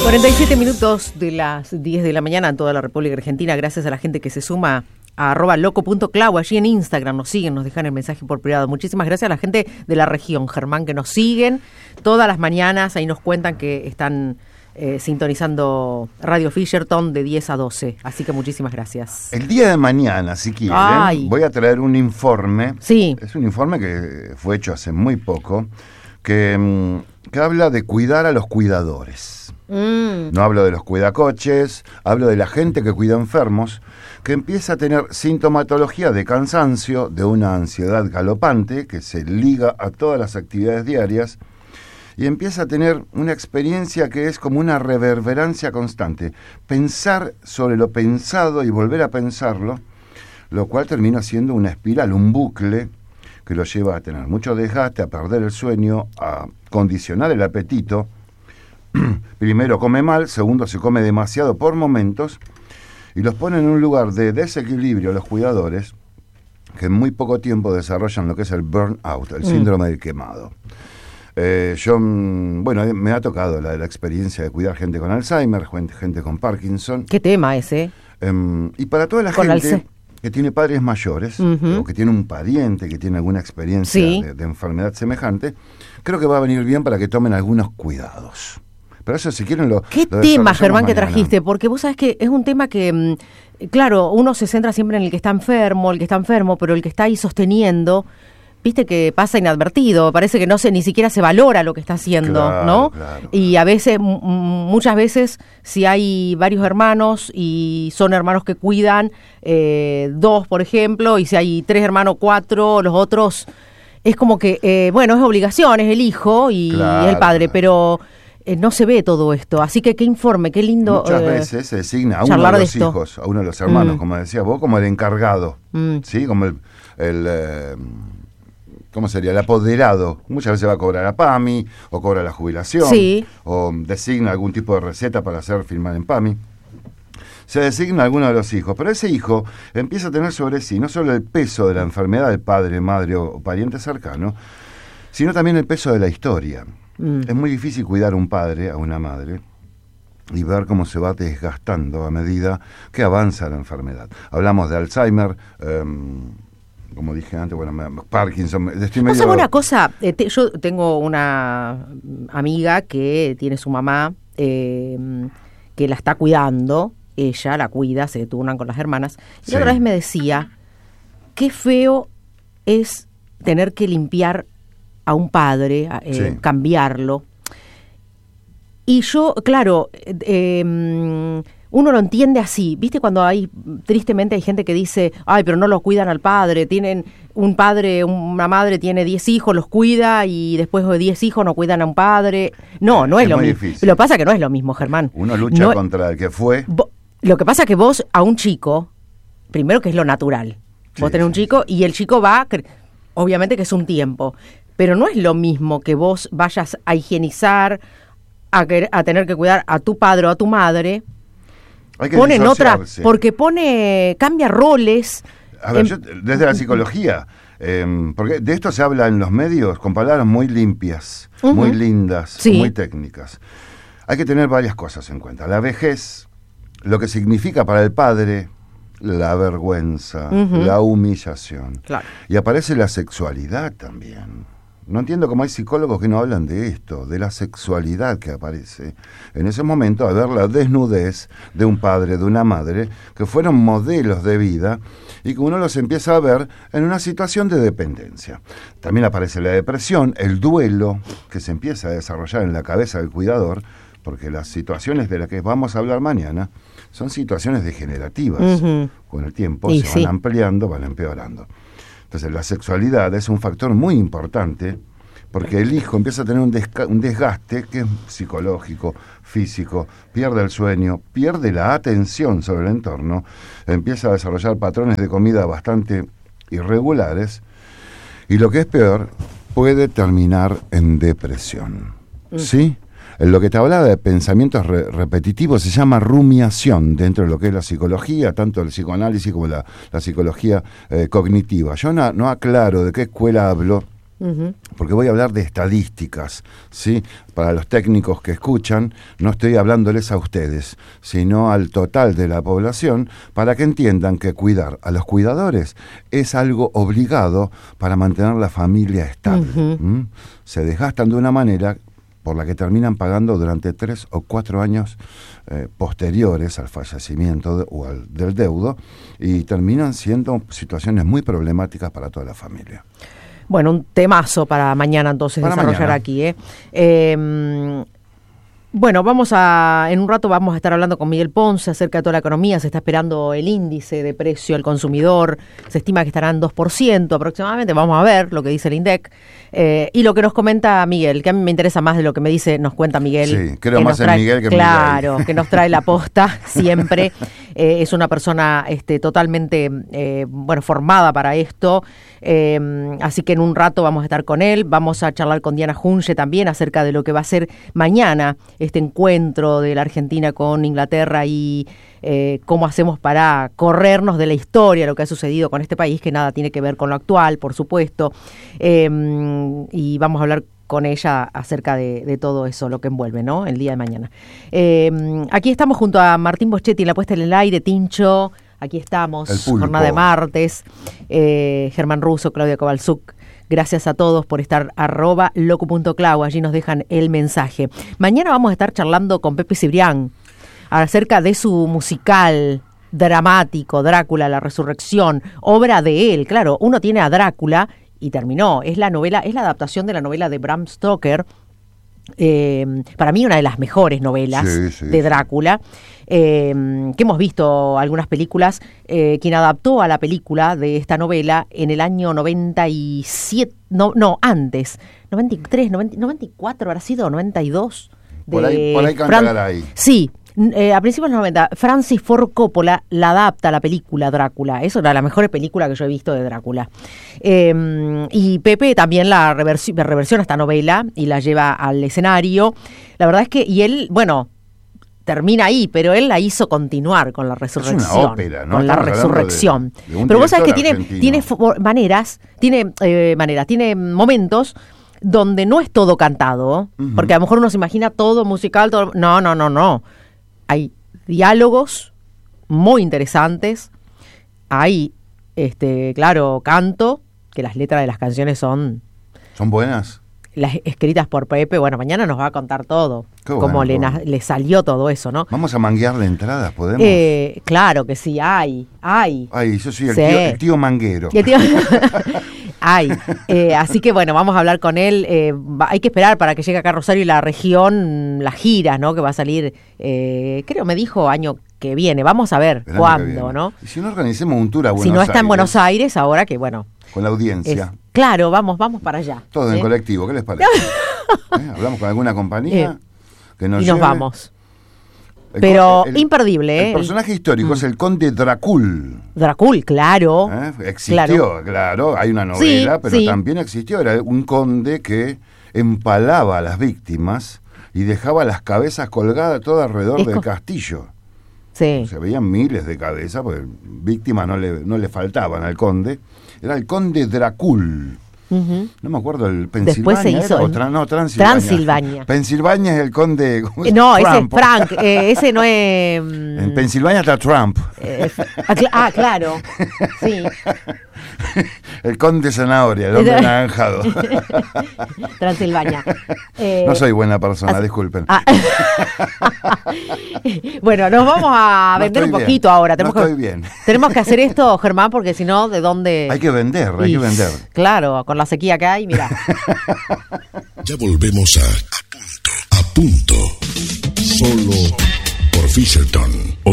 47 minutos de las 10 de la mañana en toda la República Argentina. Gracias a la gente que se suma a @loco.clau, allí en Instagram nos siguen, nos dejan el mensaje por privado. Muchísimas gracias a la gente de la región, Germán, que nos siguen todas las mañanas. Ahí nos cuentan que están sintonizando Radio Fisherton de 10 a 12. Así que muchísimas gracias. El día de mañana, si quieren, voy a traer un informe. Sí. Es un informe que fue hecho hace muy poco, que habla de cuidar a los cuidadores. No hablo de los cuidacoches, hablo de la gente que cuida enfermos, que empieza a tener sintomatología de cansancio, de una ansiedad galopante que se liga a todas las actividades diarias y empieza a tener una experiencia que es como una reverberancia constante. Pensar sobre lo pensado y volver a pensarlo, lo cual termina siendo una espiral, un bucle que lo lleva a tener mucho desgaste, a perder el sueño, a condicionar el apetito. Primero come mal, segundo se come demasiado por momentos y los pone en un lugar de desequilibrio los cuidadores que en muy poco tiempo desarrollan lo que es el burnout, el síndrome del quemado. Me ha tocado la experiencia de cuidar gente con Alzheimer, gente con Parkinson. ¿Qué tema ese? Y para toda la gente que tiene padres mayores o que tiene un pariente que tiene alguna experiencia de enfermedad semejante, creo que va a venir bien para que tomen algunos cuidados. Pero eso, si quieren, ¿Qué tema, Germán, que trajiste? Porque vos sabés que es un tema que, claro, uno se centra siempre en el que está enfermo, pero el que está ahí sosteniendo, viste que pasa inadvertido, parece que ni siquiera se valora lo que está haciendo, claro, ¿no? Claro. Y a veces, muchas veces, si hay varios hermanos y son hermanos que cuidan, 2, por ejemplo, y si hay 3 hermanos, 4, los otros, es como que, es obligación, es el hijo y el padre, pero no se ve todo esto, así que qué informe, qué lindo. Muchas veces se designa a uno de los hijos, a uno de los hermanos, como decías vos, como el encargado, ¿sí? Como ¿cómo sería? El apoderado. Muchas veces va a cobrar a PAMI, o cobra la jubilación, o designa algún tipo de receta para hacer firmar en PAMI. Se designa a alguno de los hijos, pero ese hijo empieza a tener sobre sí no solo el peso de la enfermedad del padre, madre o pariente cercano, sino también el peso de la historia. Es muy difícil cuidar a un padre, a una madre, y ver cómo se va desgastando a medida que avanza la enfermedad. Hablamos de Alzheimer, como dije antes, Parkinson. ¿Sabes una cosa? Yo tengo una amiga que tiene su mamá, que la está cuidando, ella la cuida, se turnan con las hermanas, y la otra vez me decía, qué feo es tener que limpiar a un padre, cambiarlo. Y yo, claro, uno lo entiende así, ¿viste? Cuando tristemente hay gente que dice, ay, pero no lo cuidan al padre, tienen un padre, una madre tiene 10 hijos, los cuida y después de 10 hijos no cuidan a un padre. No es lo mismo. Difícil. Lo que pasa es que no es lo mismo, Germán. Uno lucha contra el que fue. Lo que pasa es que vos a un chico, primero que es lo natural, vos tenés un chico y el chico va, obviamente que es un tiempo, pero no es lo mismo que vos vayas a higienizar, a tener que cuidar a tu padre o a tu madre. Hay que ponen otra, porque cambia roles. A ver, desde la psicología, porque de esto se habla en los medios con palabras muy limpias, muy lindas, muy técnicas. Hay que tener varias cosas en cuenta. La vejez, lo que significa para el padre, la vergüenza, la humillación. Claro. Y aparece la sexualidad también. No entiendo cómo hay psicólogos que no hablan de esto, de la sexualidad que aparece en ese momento, a ver la desnudez de un padre, de una madre, que fueron modelos de vida y que uno los empieza a ver en una situación de dependencia. También aparece la depresión, el duelo que se empieza a desarrollar en la cabeza del cuidador, porque las situaciones de las que vamos a hablar mañana son situaciones degenerativas. Con el tiempo se van ampliando, van empeorando. Entonces la sexualidad es un factor muy importante porque el hijo empieza a tener un desgaste que es psicológico, físico, pierde el sueño, pierde la atención sobre el entorno, empieza a desarrollar patrones de comida bastante irregulares y lo que es peor, puede terminar en depresión. ¿Sí? En lo que te hablaba de pensamientos repetitivos se llama rumiación dentro de lo que es la psicología, tanto el psicoanálisis como la psicología cognitiva. Yo no aclaro de qué escuela hablo, porque voy a hablar de estadísticas, ¿sí? Para los técnicos que escuchan, no estoy hablándoles a ustedes, sino al total de la población, para que entiendan que cuidar a los cuidadores es algo obligado para mantener la familia estable. Se desgastan de una manera por la que terminan pagando durante 3 o 4 años posteriores al fallecimiento del deudo, y terminan siendo situaciones muy problemáticas para toda la familia. Bueno, un temazo para mañana entonces desarrollar aquí. Bueno, en un rato vamos a estar hablando con Miguel Ponce acerca de toda la economía. Se está esperando el índice de precio al consumidor, se estima que estará en 2% aproximadamente, vamos a ver lo que dice el INDEC. Y lo que nos comenta Miguel, que a mí me interesa más de lo que nos cuenta Miguel. Sí, creo más en Miguel que en Miguel. Claro, que nos trae la posta siempre. Es una persona totalmente formada para esto. Así que en un rato vamos a estar con él. Vamos a charlar con Diana Junge también acerca de lo que va a ser mañana este encuentro de la Argentina con Inglaterra y cómo hacemos para corrernos de la historia, lo que ha sucedido con este país, que nada tiene que ver con lo actual, por supuesto. Y vamos a hablar con ella acerca de todo eso, lo que envuelve, ¿no?, el día de mañana. Aquí estamos junto a Martín Boschetti en la puesta en el aire, Tincho. Aquí estamos, jornada de martes. Germán Russo, Claudia Kovalzuk. Gracias a todos por estar @locu.clau, allí nos dejan el mensaje. Mañana vamos a estar charlando con Pepe Cibrián acerca de su musical dramático, Drácula, la resurrección, obra de él. Claro, uno tiene a Drácula y terminó. Es la adaptación de la novela de Bram Stoker. Para mí una de las mejores novelas de Drácula, que hemos visto algunas películas. Quien adaptó a la película de esta novela en el año 97, antes, 93, 94 habrá sido, 92. Por ahí cantará ahí. Sí. A principios de los 90, Francis Ford Coppola la adapta a la película Drácula. Eso era la mejor película que yo he visto de Drácula. Y Pepe también la reversiona esta novela y la lleva al escenario. La verdad es que, y él, termina ahí, pero él la hizo continuar con la resurrección. Es una ópera, ¿no? Con la resurrección. Pero vos sabés que tiene momentos donde no es todo cantado, porque a lo mejor uno se imagina todo musical, todo. No. Hay diálogos muy interesantes, hay, claro, canto, que las letras de las canciones son buenas. Las escritas por Pepe. Bueno, mañana nos va a contar todo, cómo le salió todo eso, ¿no? Vamos a manguearle entradas, ¿podemos? Claro que sí, hay. Ay, yo soy el tío manguero. Así que bueno, vamos a hablar con él. Hay que esperar para que llegue acá a Rosario y la región, la gira, ¿no?, que va a salir, creo me dijo año que viene. Vamos a ver cuándo, ¿no? Y si no organicemos un tour a Buenos Aires. Si no está en Buenos Aires, ahora que con la audiencia. Claro, vamos para allá. Todo en colectivo, ¿qué les parece? Hablamos con alguna compañía que nos lleve. Vamos. Pero imperdible, El personaje histórico es el conde Drácula. Drácula, claro. Existió, claro. Hay una novela, pero también existió. Era un conde que empalaba a las víctimas y dejaba las cabezas colgadas todo alrededor del castillo. Sí. Se veían miles de cabezas, porque víctimas no le faltaban al conde. Era el conde Drácula. No me acuerdo, el Pensilvania. Después se hizo Transilvania. Pensilvania es el conde. No, ese es Frank. Ese no es. En Pensilvania está Trump. Claro. Sí. El conde Zanahoria, el hombre anaranjado. Transilvania. No soy buena persona, disculpen. Bueno, nos vamos a vender un poquito ahora. Estoy bien. Tenemos que hacer esto, Germán, porque si no, ¿de dónde? Hay que vender. Claro, con la sequía que hay, mira. Ya volvemos a punto. Solo por Fisherton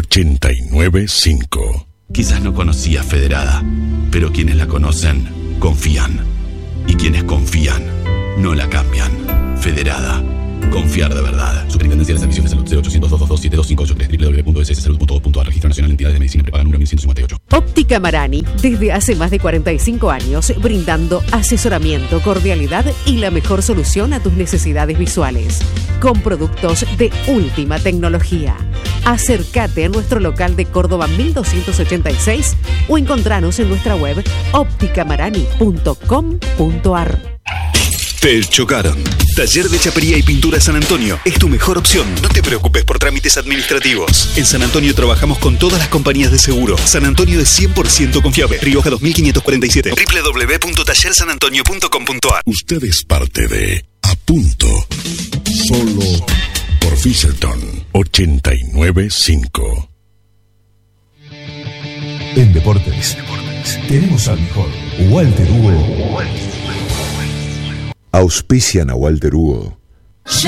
89.5. Quizás no conocías Federada, pero quienes la conocen, confían. Y quienes confían, no la cambian. Federada. Confiar de verdad. Superintendencia de Servicios de Salud 0800-222-7258 www.sssalud.gov.ar. Registro Nacional de Entidades de Medicina Prepaga número 1158. Óptica Marani, desde hace más de 45 años, brindando asesoramiento, cordialidad y la mejor solución a tus necesidades visuales. Con productos de última tecnología. Acércate a nuestro local de Córdoba 1286 o encontranos en nuestra web opticamarani.com.ar. Te chocaron. Taller de Chapería y Pintura San Antonio es tu mejor opción. No te preocupes por trámites administrativos. En San Antonio trabajamos con todas las compañías de seguro. San Antonio es 100% confiable. Rioja 2547. www.tallersanantonio.com.ar. Usted es parte de A Punto. Solo por Fisherton 895. En Deportes tenemos al mejor Walter Hugo. Auspician a Walter Hugo